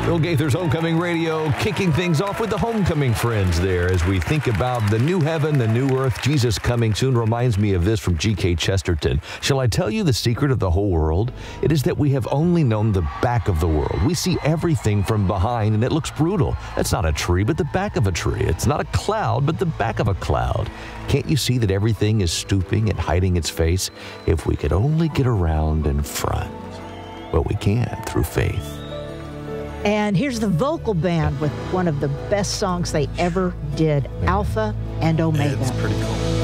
Bill Gaither's Homecoming Radio, kicking things off with the Homecoming Friends there as we think about the new heaven, the new earth, Jesus coming soon. Reminds me of this from G.K. Chesterton. Shall I tell you the secret of the whole world? It is that we have only known the back of the world. We see everything from behind, and it looks brutal. That's not a tree, but the back of a tree. It's not a cloud, but the back of a cloud. Can't you see that everything is stooping and hiding its face? If we could only get around in front. Well, we can through faith. And here's the vocal band with one of the best songs they ever did, Alpha and Omega. It's pretty cool.